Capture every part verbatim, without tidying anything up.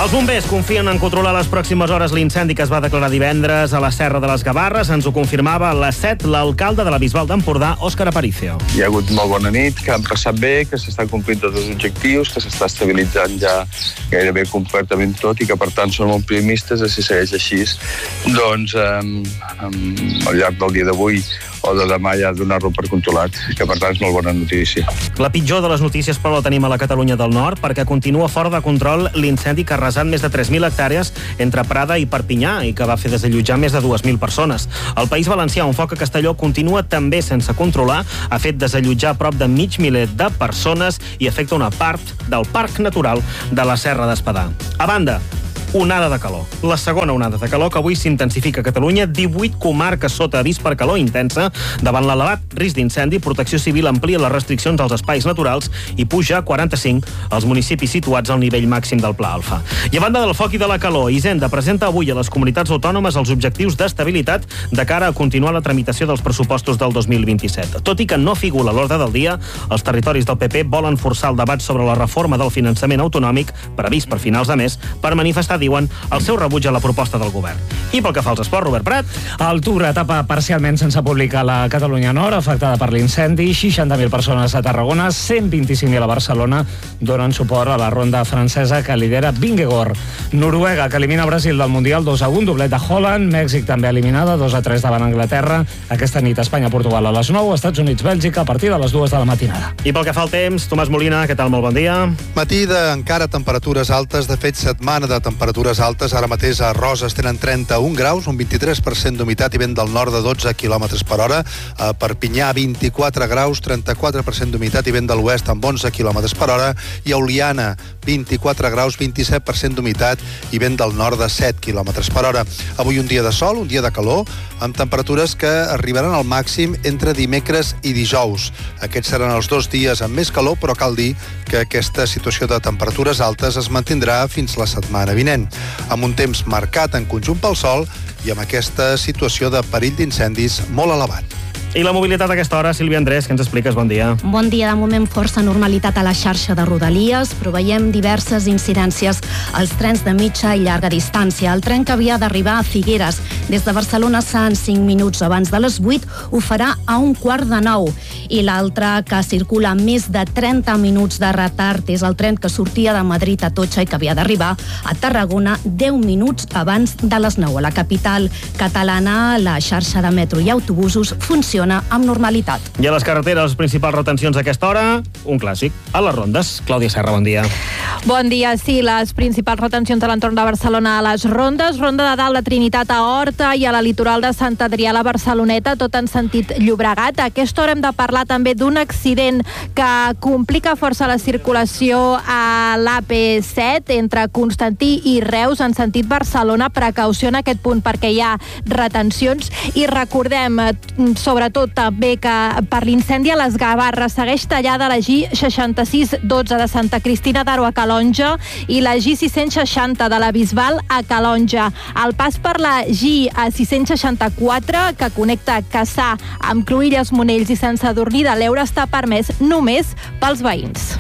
Els bombers confien en controlar les pròximes hores l'incendi que es va declarar divendres a la Serra de les Gavarres. Ens ho confirmava a les set l'alcalde de la Bisbal d'Empordà, Òscar Aparicio. Hi ha hagut molt bona nit, que han passat bé, que s'estan complint tots els objectius, que s'està estabilitzant ja gairebé completament tot i que, per tant, som optimistes de si segueix així. Doncs, eh, al llarg del dia d'avui o de demà ja donar-lo per controlat, que per tant és molt bona notícia. La pitjor de les notícies, però, la tenim a la Catalunya del Nord, perquè continua fora de control l'incendi que ha arrasat més de tres mil hectàrees entre Prada i Perpinyà i que va fer desallotjar més de dues mil persones. El País Valencià, un foc a Castelló, continua també sense controlar, ha fet desallotjar prop de mig miler de persones i afecta una part del Parc Natural de la Serra d'Espadà. A banda, onada de calor. La segona onada de calor que avui s'intensifica a Catalunya, divuit comarques sota avís per calor intensa. Davant l'elevat risc d'incendi, Protecció Civil amplia les restriccions als espais naturals i puja a quaranta-cinc els municipis situats al nivell màxim del Pla Alfa. I a banda del foc i de la calor, Hisenda presenta avui a les comunitats autònomes els objectius d'estabilitat de cara a continuar la tramitació dels pressupostos del dos mil vint-i-set. Tot i que no figura a l'ordre del dia, els territoris del P P volen forçar el debat sobre la reforma del finançament autonòmic previst per finals de mes per manifestar, diuen, el seu rebuig a la proposta del govern. I pel que fa als esports, Robert Prat. El Tour etapa parcialment sense publicar la Catalunya Nord, afectada per l'incendi. seixanta mil persones a Tarragona, cent vint-i-cinc mil a Barcelona donen suport a la ronda francesa que lidera Vingegaard. Noruega, que elimina Brasil del Mundial dos a un, doblet de Holland. Mèxic també eliminada, dos a tres davant Anglaterra. Aquesta nit Espanya-Portugal a les nou, Estats Units-Bèlgica a partir de les dues de la matinada. I pel que fa al temps, Tomàs Molina, què tal? Molt bon dia. Matí de encara temperatures altes, de fet setmana de temperatures altes. Ara mateix a Roses tenen trenta-un graus, un vint-i-tres per cent d'humitat i vent del nord de dotze quilòmetres per hora. A Perpinyà, vint-i-quatre graus, trenta-quatre per cent d'humitat i vent de l'oest amb onze quilòmetres per hora. I a Oliana, vint-i-quatre graus, vint-i-set per cent d'humitat i vent del nord de set quilòmetres per hora. Avui un dia de sol, un dia de calor, amb temperatures que arribaran al màxim entre dimecres i dijous. Aquests seran els dos dies amb més calor, però cal dir que aquesta situació de temperatures altes es mantindrà fins la setmana vinent, amb un temps marcat en conjunt pel sol i amb aquesta situació de perill d'incendis molt elevat. I la mobilitat a aquesta hora, Sílvia Andrés, què ens expliques? Bon dia. Bon dia. De moment força normalitat a la xarxa de Rodalies, però veiem diverses incidències als trens de mitja i llarga distància. El tren que havia d'arribar a Figueres des de Barcelona a Sants cinc minuts abans de les vuit ho farà a un quart de nou. I l'altre, que circula més de trenta minuts de retard, és el tren que sortia de Madrid a Totxa i que havia d'arribar a Tarragona deu minuts abans de les nou. A la capital catalana, la xarxa de metro i autobusos funciona amb normalitat. I a les carreteres, les principals retencions a aquesta hora, un clàssic, a les rondes. Clàudia Serra, bon dia. Bon dia, sí, les principals retencions a l'entorn de Barcelona a les rondes, Ronda de Dalt, la Trinitat a Horta i a la litoral de Sant Adrià a la Barceloneta, tot en sentit Llobregat. A aquesta hora hem de parlar també d'un accident que complica força la circulació a l'A P set entre Constantí i Reus en sentit Barcelona. Precaució en aquest punt perquè hi ha retencions i recordem, sobretot també, que per l'incendi a les Gavarres segueix tallada la G seixanta-sis dotze de Santa Cristina d'Aro a Calonja i la G sis-cents seixanta de la Bisbal a Calonja. El pas per la G sis-cents seixanta-quatre, que connecta Cassà amb Cruïlles, Monells i Sant Sadurní de l'Eure, està permès només pels veïns.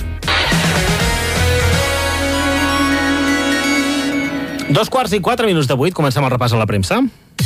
Dos quarts i quatre minuts de vuit, comencem el repàs a la premsa.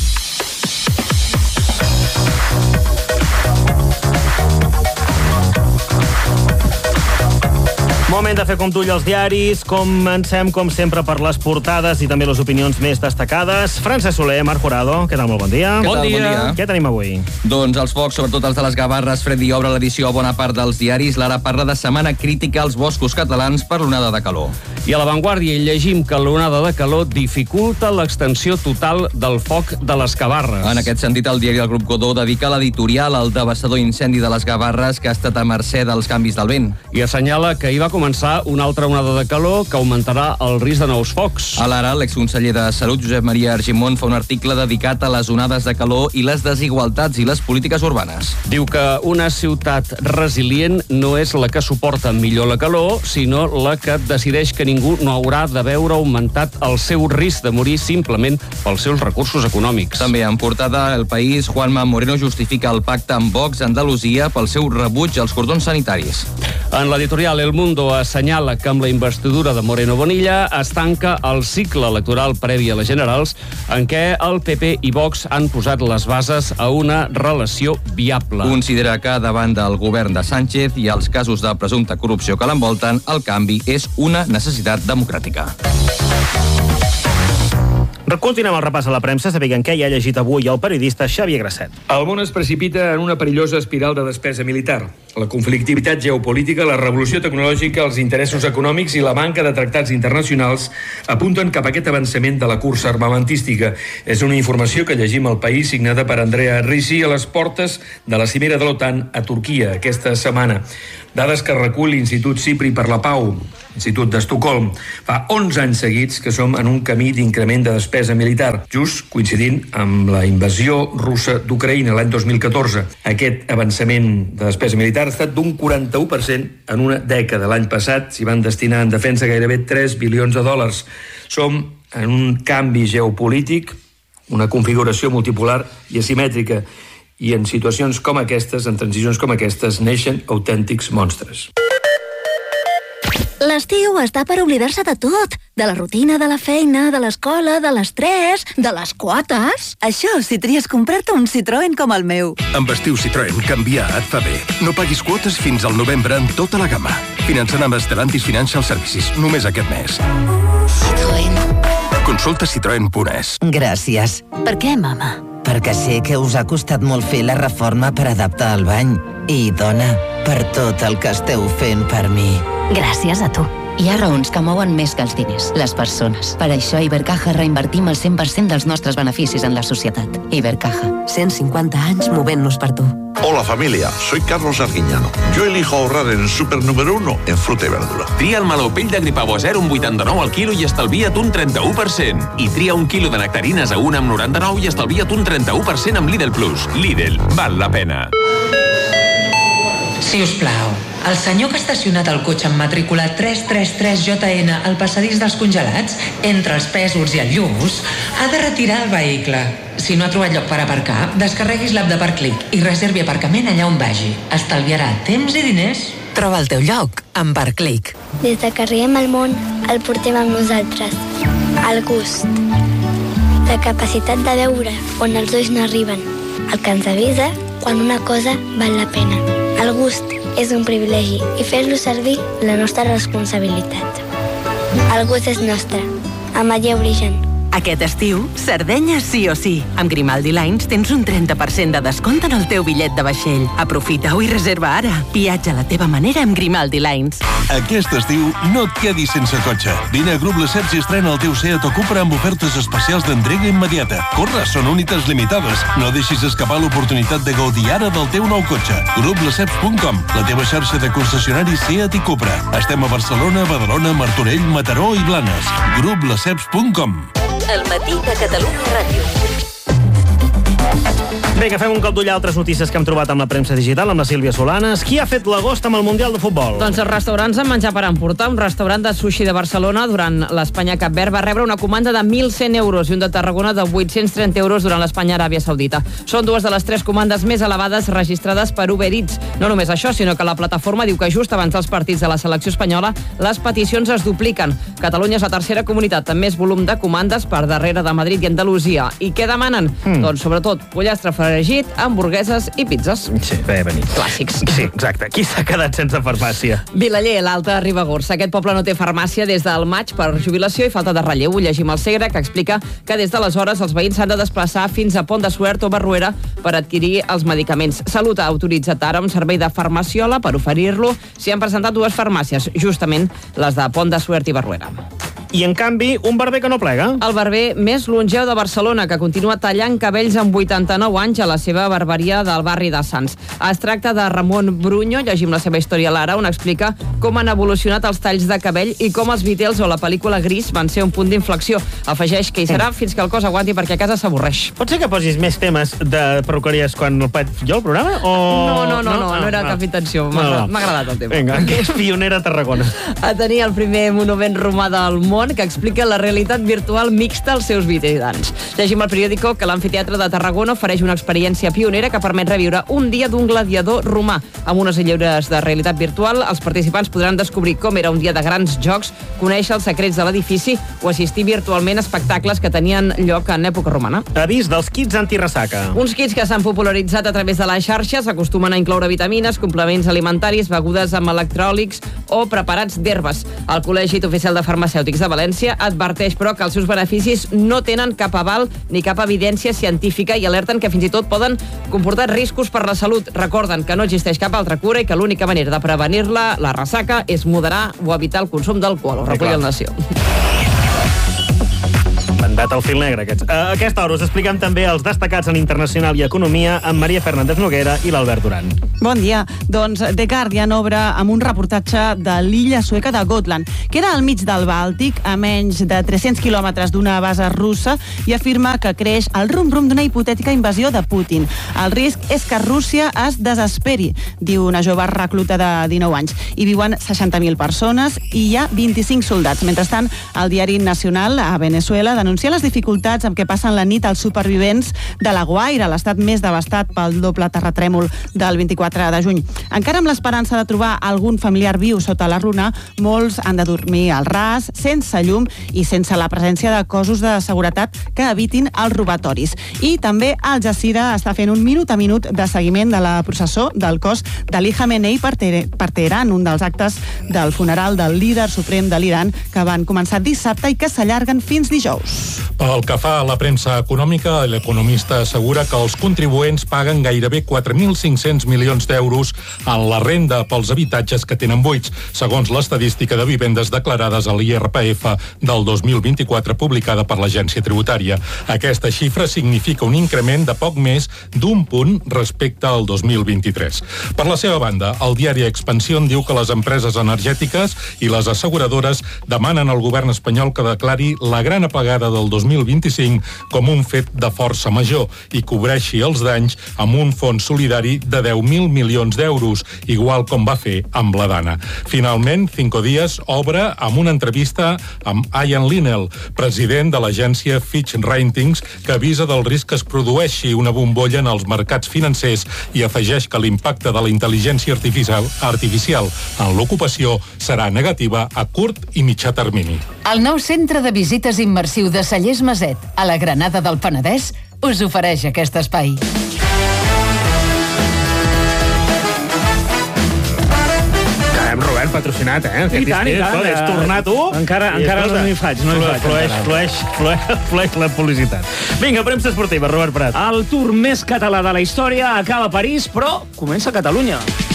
Moment de fer com d'ull als diaris. Comencem, com sempre, per les portades i també les opinions més destacades. Francesc Soler, Marc Jurado, què tal? Molt bon dia. Què tal? Bon dia. Què tenim avui? Doncs els focs, sobretot els de les Gavarres, Freddy obre l'edició a bona part dels diaris. L'Ara parla de setmana crítica als boscos catalans per l'onada de calor. I a La Vanguardia hi llegim que l'onada de calor dificulta l'extensió total del foc de les Gavarres. En aquest sentit, el diari del Grup Godó dedica l'editorial al devastador incendi de les Gavarres que ha estat a mercè dels canvis del vent. I assenyala que hi va començar una altra onada de calor que augmentarà el risc de nous focs. A l'Ara, l'exconseller de Salut, Josep Maria Argimon, fa un article dedicat a les onades de calor i les desigualtats i les polítiques urbanes. Diu que una ciutat resilient no és la que suporta millor la calor, sinó la que decideix que ningú no haurà de veure augmentat el seu risc de morir simplement pels seus recursos econòmics. També en portada El País, Juanma Moreno justifica el pacte amb Vox a Andalusia pel seu rebuig als cordons sanitaris. En l'editorial El Mundo assenyala que amb la investidura de Moreno Bonilla es tanca el cicle electoral previ a les generals en què el P P i Vox han posat les bases a una relació viable. Considera que davant del govern de Sánchez i els casos de presumpta corrupció que l'envolten, el canvi és una necessitat democràtica. Continuem el repàs a la premsa, sabent què hi ha llegit avui el periodista Xavier Grasset. El món es precipita en una perillosa espiral de despesa militar. La conflictivitat geopolítica, la revolució tecnològica, els interessos econòmics i la manca de tractats internacionals apunten cap a aquest avançament de la cursa armamentística. És una informació que llegim al País signada per Andrea Ricci a les portes de la cimera de l'OTAN a Turquia aquesta setmana. Dades que recull l'Institut Cipri per la Pau, Institut d'Estocolm. Fa onze anys seguits que som en un camí d'increment de despesa militar, just coincidint amb la invasió russa d'Ucraïna l'any dos mil catorze. Aquest avançament de despesa militar ha estat d'un quaranta-u per cent en una dècada. L'any passat s'hi van destinar en defensa gairebé tres bilions de dòlars. Som en un canvi geopolític, una configuració multipolar i asimètrica, i en situacions com aquestes, en transicions com aquestes, neixen autèntics monstres. L'estiu està per oblidar-se de tot. De la rutina, de la feina, de l'escola, de l'estrès, de les quotes. Això si tries comprar-te un Citroën com el meu. Amb estiu Citroën, canviar et fa bé. No paguis quotes fins al novembre en tota la gamma. Finançant amb Stellantis Financial Services, només aquest mes. Citroën. Consulta citroen punt es. Gràcies. Per què, mama? Perquè sé que us ha costat molt fer la reforma per adaptar el bany. I, dona, per tot el que esteu fent per mi. Gràcies a tu. Hi ha raons que mouen més que els diners, les persones. Per això a Ibercaja reinvertim el cent per cent dels nostres beneficis en la societat. Ibercaja. cent cinquanta anys movent-nos per tu. Hola familia, soy Carlos Arguiñano. Yo elijo ahorrar en el súper número uno en fruta y verdura. Tria el meló pell de gripau a zero amb vuitanta-nou al quilo i estalvia't un trenta-u per cent. I tria un quilo de nectarines a un amb noranta-nou i estalvia't un trenta-u per cent amb Lidl Plus. Lidl, val la pena. Si us plau, el senyor que ha estacionat el cotxe amb matrícula tres tres tres J N al passadís dels congelats, entre els Pèsols i el Lluç, ha de retirar el vehicle. Si no ha trobat lloc per aparcar, descarreguis l'app de Parclic i reservi aparcament allà on vagi. Estalviarà temps i diners. Troba el teu lloc amb Parclic. Des de que arribem al món, el portem amb nosaltres. El gust. La capacitat de veure on els ulls no arriben. El que ens avisa quan una cosa val la pena. El gust és un privilegi i fer-lo servir la nostra responsabilitat. El gust és nostre. Ametller Origen. Aquest estiu, Sardenya sí o sí. Amb Grimaldi Lines tens un trenta per cent de descompte en el teu bitllet de vaixell. Aprofita-ho i reserva ara. Viatja a la teva manera amb Grimaldi Lines. Aquest estiu no et quedis sense cotxe. Vine a Grup Lesseps i estrena el teu Seat o Cupra amb ofertes especials d'entrega immediata. Corre, són unitats limitades. No deixis escapar l'oportunitat de gaudir ara del teu nou cotxe. grup lesseps punt com, la teva xarxa de concessionaris Seat i Cupra. Estem a Barcelona, Badalona, Martorell, Mataró i Blanes. grup lesseps punt com. El matí de Catalunya Ràdio. Vinga, fem un cop d'ull a altres notícies que hem trobat amb la premsa digital, amb la Sílvia Solanes. Qui ha fet l'agost amb el Mundial de Futbol? Doncs els restaurants han menjar per emportar. Un restaurant de sushi de Barcelona durant l'Espanya Cap Verd va rebre una comanda de mil cent euros i un de Tarragona de vuit-cents trenta euros durant l'Espanya Aràbia Saudita. Són dues de les tres comandes més elevades registrades per Uber Eats. No només això, sinó que la plataforma diu que just abans dels partits de la selecció espanyola les peticions es dupliquen. Catalunya és la tercera comunitat amb més volum de comandes per darrere de Madrid i Andalusia. I què demanen? Mm. Doncs sobretot pollastre fregit, hamburgueses i pizzas. Sí, bé, venit. Clàssics. Sí, exacte. Qui s'ha quedat sense farmàcia? Vilaller, l'Alta Ribagorça. Aquest poble no té farmàcia des del maig per jubilació i falta de relleu. Ho llegim al Segre, que explica que des d'aleshores els veïns s'han de desplaçar fins a Pont de Suert o Barruera per adquirir els medicaments. Salut ha autoritzat ara un servei de farmaciola per oferir-lo. S'hi han presentat dues farmàcies, justament les de Pont de Suert i Barruera. I, en canvi, un barber que no plega. El barber més longeu de Barcelona, que continua tallant cabells amb vuitanta-nou anys a la seva barberia del barri de Sants. Es tracta de Ramon Bruño, llegim la seva història a l'Ara, on explica com han evolucionat els talls de cabell i com els Beatles o la pel·lícula Gris van ser un punt d'inflexió. Afegeix que hi serà fins que el cos aguanti perquè a casa s'avorreix. Pot ser que posis més temes de perruqueries quan el faig jo el programa? O... No, no, no, no, no, no era cap intenció. M'ha agradat el tema. Vinga, que és pionera a Tarragona. A tenir el primer monument romà del món que explica la realitat virtual mixta als seus visitants. Llegim al periòdico que l'Amfiteatre de Tarragona ofereix una experiència pionera que permet reviure un dia d'un gladiador romà. Amb unes lliures de realitat virtual, els participants podran descobrir com era un dia de grans jocs, conèixer els secrets de l'edifici o assistir virtualment a espectacles que tenien lloc en època romana. Avís dels kits antiressaca. Uns kits que s'han popularitzat a través de les xarxes acostumen a incloure vitamines, complements alimentaris, begudes amb electròlics o preparats d'herbes. El Col·legi Oficial de Farmacèutics de València adverteix, però, que els seus beneficis no tenen cap aval ni cap evidència científica i alerten que fins i tot poden comportar riscos per la salut. Recorden que no existeix cap altra cura i que l'única manera de prevenir-la, la ressaca, és moderar o evitar el consum d'alcohol. Ho recull el Nació. Mandat al fil negre, aquests. A aquesta hora us expliquem també els destacats en internacional i economia amb Maria Fernández Noguera i l'Albert Duran. Bon dia. Doncs The Guardian obre amb un reportatge de l'illa sueca de Gotland. Queda al mig del Bàltic, a menys de tres-cents quilòmetres d'una base russa, i afirma que creix el rum-rum d'una hipotètica invasió de Putin. El risc és que Rússia es desesperi, diu una jove recluta de dinou anys. Hi viuen seixanta mil persones i hi ha vint-i-cinc soldats. Mentrestant, el diari Nacional a Venezuela denuncia les dificultats amb què passen la nit els supervivents de La Guaira, l'estat més devastat pel doble terratrèmol del vint-i-quatre de juny. Encara amb l'esperança de trobar algun familiar viu sota la runa, molts han de dormir al ras, sense llum i sense la presència de cossos de seguretat que evitin els robatoris. I també Al Jazeera està fent un minut a minut de seguiment de la processó del cos d'Ali Khamenei per Teheran, un dels actes del funeral del líder suprem de l'Iran que van començar dissabte i que s'allarguen fins dijous. Pel que fa a la premsa econòmica, l'economista assegura que els contribuents paguen gairebé quatre mil cinc-cents milions d'euros en la renda pels habitatges que tenen buits, segons l'estadística de vivendes declarades a l'I R P F del dos mil vint-i-quatre publicada per l'Agència Tributària. Aquesta xifra significa un increment de poc més d'un punt respecte al dos mil vint-i-tres. Per la seva banda, el diari Expansión diu que les empreses energètiques i les asseguradores demanen al govern espanyol que declari la gran apagada del dos mil vint-i-cinc com un fet de força major i cobreixi els danys amb un fons solidari de deu mil milions d'euros, igual com va fer amb la Dana. Finalment, Cinco Días obre amb una entrevista amb Ian Linnell, president de l'agència Fitch Ratings, que avisa del risc que es produeixi una bombolla en els mercats financers i afegeix que l'impacte de la intel·ligència artificial, artificial en l'ocupació serà negativa a curt i mitjà termini. El nou centre de visites immersiu de Cellers Maset, a la Granada del Penedès, us ofereix aquest espai. Robert, patrocinat, eh? I tant, i tant. És tornar tu. Encara, encara no m'hi faig, no m'hi faig. Flueix, flueix, flueix, flueix la publicitat. Vinga, premsa esportiva, Robert Prat. El tour més català de la història acaba a París, però comença a Catalunya.